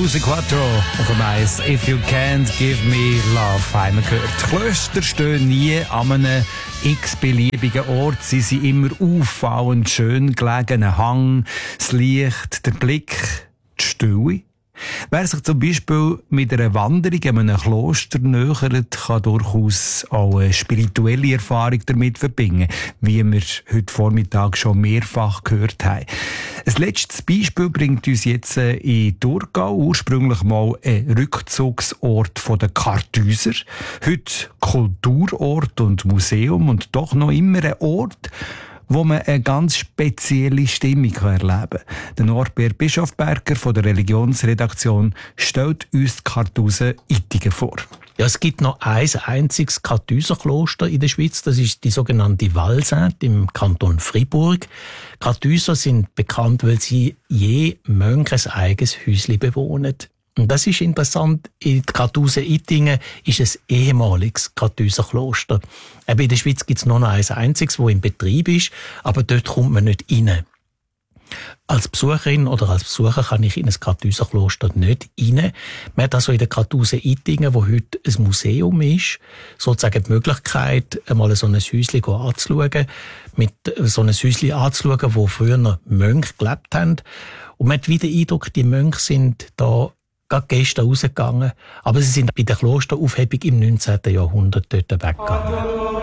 Fuse Quattro auf dem Eis. If you can't give me love, haben wir gehört. Klöster stehen nie an einem x-beliebigen Ort. Sie sind immer auffallend schön gelegen. Ein Hang, das Licht, der Blick, die Stille. Wer sich zum Beispiel mit einer Wanderung in einem Kloster nähert, kann durchaus auch eine spirituelle Erfahrung damit verbinden, wie wir heute Vormittag schon mehrfach gehört haben. Ein letztes Beispiel bringt uns jetzt in Thurgau, ursprünglich mal ein Rückzugsort der Karthäuser, heute Kulturort und Museum und doch noch immer ein Ort, wo man eine ganz spezielle Stimmung erleben kann. Der Norbert Bischofberger von der Religionsredaktion stellt uns die Kartusen Ittigen vor. Ja, es gibt noch ein einziges Karthäuserkloster in der Schweiz, das ist die sogenannte Valsainte im Kanton Fribourg. Karthäuser sind bekannt, weil sie je Mönches eigenes Häusli bewohnen. Und das ist interessant, in Kartusen Ittingen ist ein ehemaliges Karthäuserkloster. Eben in der Schweiz gibt es nur noch ein einziges, das in Betrieb ist, aber dort kommt man nicht rein. Als Besucherin oder als Besucher kann ich in ein Karthäuserkloster nicht rein. Man hat also in der Kartusen Ittingen, wo heute ein Museum ist, sozusagen die Möglichkeit, einmal so ein Häuschen anzuschauen, mit so einem Häuschen anzuschauen, wo früher noch Mönche gelebt haben. Und man hat wieder den Eindruck, die Mönche sind da gerade gestern rausgegangen, aber sie sind bei der Klosteraufhebung im 19. Jahrhundert dort weggegangen.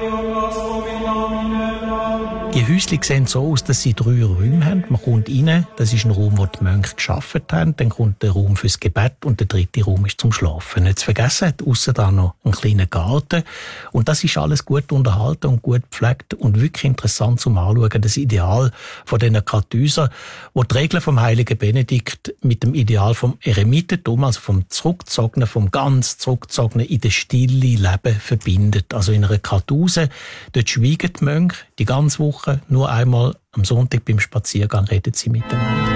Die Häuschen sehen so aus, dass sie 3 Räume haben. Man kommt rein, das ist ein Raum, wo die Mönche gearbeitet haben. Dann kommt der Raum fürs Gebet und der 3. Raum ist zum Schlafen. Nicht zu vergessen, hat ausser da noch einen kleinen Garten. Und das ist alles gut unterhalten und gut gepflegt und wirklich interessant zum Anschauen. Das Ideal von diesen Karthäusern, wo die Regeln vom heiligen Benedikt mit dem Ideal vom Eremitentum, also vom Zurückgezogenen, vom ganz Zurückgezogenen in der Stille Leben verbindet. Also in einer Karthuse, dort schweigen die Mönche die ganze Woche. Nur einmal am Sonntag beim Spaziergang reden sie miteinander.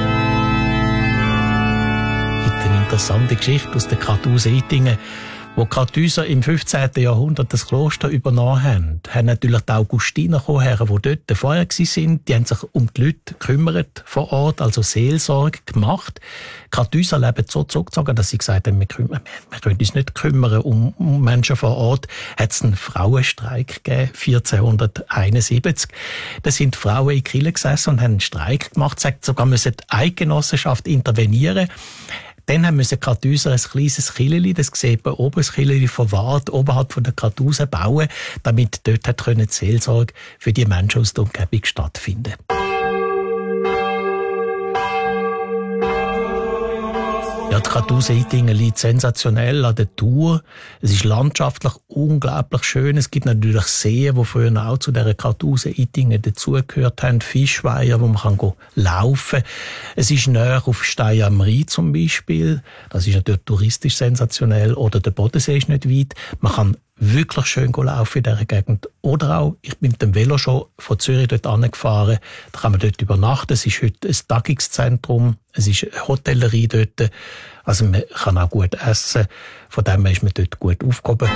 Es gibt eine interessante Geschichte aus der Kartusen Ittingen, wo die Karthäuser im 15. Jahrhundert das Kloster übernommen haben. Haben natürlich die Augustiner gekommen, die dort vorher waren. Die haben sich um die Leute gekümmert vor Ort, also Seelsorge gemacht. Die Karthäuser leben so zurückgezogen, dass sie gesagt haben, wir können uns nicht kümmern um Menschen vor Ort. Hat es einen Frauenstreik gegeben, 1471. Da sind die Frauen in die Kirche gesessen und haben einen Streik gemacht. Sagt sogar, müssen die Eidgenossenschaft intervenieren. Dann müssen die Karthäuser ein kleines Kirchli, das sieht man oben, das Kirchli verwahrt, oberhalb von der Karthuse bauen, damit dort die Seelsorge für die Menschen aus der Umgebung stattfinden. Ja, die Kartusen Ittingen liegt sensationell an der Tour. Es ist landschaftlich unglaublich schön. Es gibt natürlich Seen, die früher auch zu dieser Kartusen Ittingen dazugehört haben. Fischweiher, wo man laufen kann. Es ist näher auf Stein am Rhein zum Beispiel. Das ist natürlich touristisch sensationell. Oder der Bodensee ist nicht weit. Man kann wirklich schön laufen in dieser Gegend. Oder auch, ich bin mit dem Velo schon von Zürich dort angefahren. Da kann man dort übernachten. Es ist heute ein Tagungszentrum. Es ist eine Hotellerie dort. Also man kann auch gut essen. Von dem her ist man dort gut aufgehoben.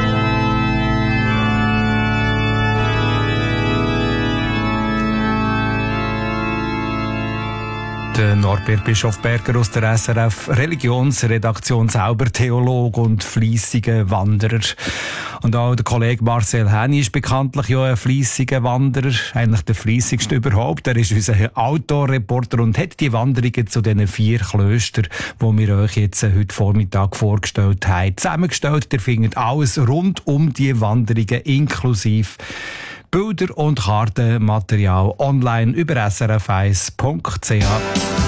Der Norbert Bischofberger aus der SRF Religionsredaktion, selber Theologe und fleissiger Wanderer. Und auch der Kollege Marcel Häni ist bekanntlich ja ein fleissiger Wanderer, eigentlich der fleissigste überhaupt. Er ist unser Outdoor-Reporter und hat die Wanderungen zu diesen 4 Klöstern, die wir euch jetzt heute Vormittag vorgestellt haben, zusammengestellt. Ihr findet alles rund um die Wanderungen inklusive Bilder und Kartenmaterial online über srf1.ch.